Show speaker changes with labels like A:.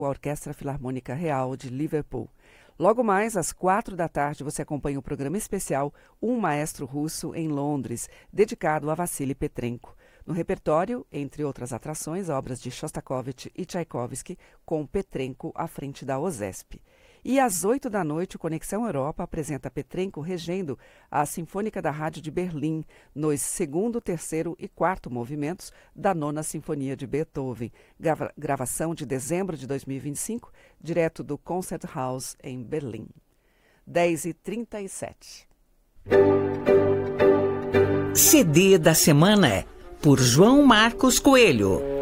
A: a Orquestra Filarmônica Real de Liverpool. Logo mais, às 16h, você acompanha o programa especial Um Maestro Russo em Londres, dedicado a Vassily Petrenko. No repertório, entre outras atrações, obras de Shostakovich e Tchaikovsky, com Petrenko à frente da OSESP. E às 20h, o Conexão Europa apresenta Petrenko regendo a Sinfônica da Rádio de Berlim, nos 2º, 3º e 4º movimentos da 9ª Sinfonia de Beethoven, gravação de dezembro de 2025, direto do Concert House em Berlim. 10h37.
B: CD da semana, por João Marcos Coelho.